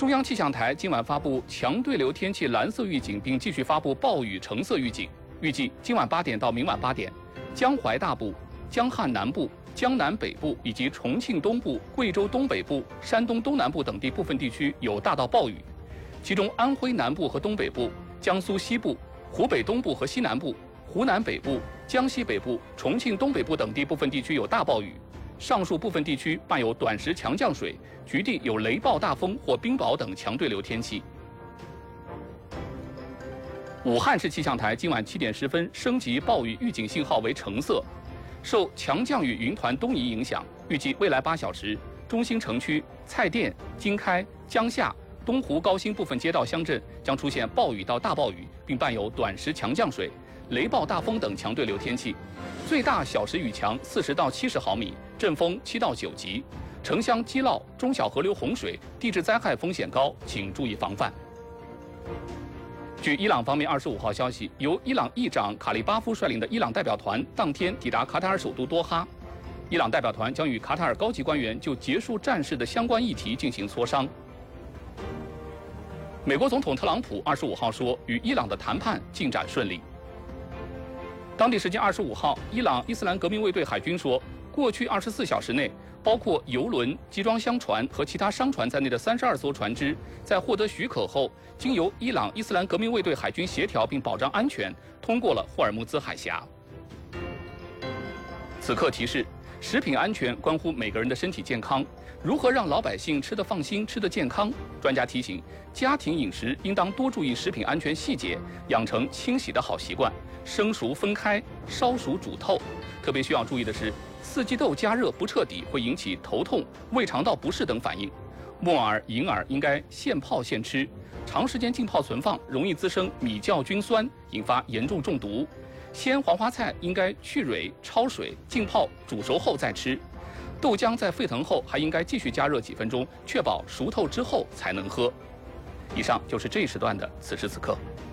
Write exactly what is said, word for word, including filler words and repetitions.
中央气象台今晚发布强对流天气蓝色预警，并继续发布暴雨橙色预警。预计今晚八点到明晚八点，江淮大部、江汉南部、江南北部以及重庆东部、贵州东北部、山东东南部等地部分地区有大到暴雨，其中安徽南部和东北部、江苏西部、湖北东部和西南部、湖南北部、江西北部、重庆东北部等地部分地区有大暴雨。上述部分地区伴有短时强降水，局地有雷暴大风或冰雹等强对流天气。武汉市气象台今晚七点十分升级暴雨预警信号为橙色，受强降雨云团东移影响，预计未来八小时，中心城区、蔡甸、经开、江夏、东湖高新部分街道乡镇将出现暴雨到大暴雨，并伴有短时强降水、雷暴大风等强对流天气，最大小时雨强四十到七十毫米，阵风七到九级，城乡积涝、中小河流洪水、地质灾害风险高，请注意防范。据伊朗方面二十五号消息，由伊朗议长卡利巴夫率领的伊朗代表团当天抵达卡塔尔首都多哈，伊朗代表团将与卡塔尔高级官员就结束战事的相关议题进行磋商。美国总统特朗普二十五号说，与伊朗的谈判进展顺利。当地时间二十五号，伊朗伊斯兰革命卫队海军说，过去二十四小时内，包括油轮、集装箱船和其他商船在内的三十二艘船只，在获得许可后，经由伊朗伊斯兰革命卫队海军协调并保障安全，通过了霍尔木兹海峡。此刻提示：食品安全关乎每个人的身体健康，如何让老百姓吃得放心、吃得健康？专家提醒，家庭饮食应当多注意食品安全细节，养成清洗的好习惯，生熟分开，烧熟煮透。特别需要注意的是，四季豆加热不彻底会引起头痛、胃肠道不适等反应。木耳、银耳应该现泡现吃，长时间浸泡存放容易滋生米酵菌酸，引发严重中毒。鲜黄花菜应该去蕊、焯水、浸泡、煮熟后再吃。豆浆在沸腾后还应该继续加热几分钟，确保熟透之后才能喝。以上就是这一时段的此时此刻。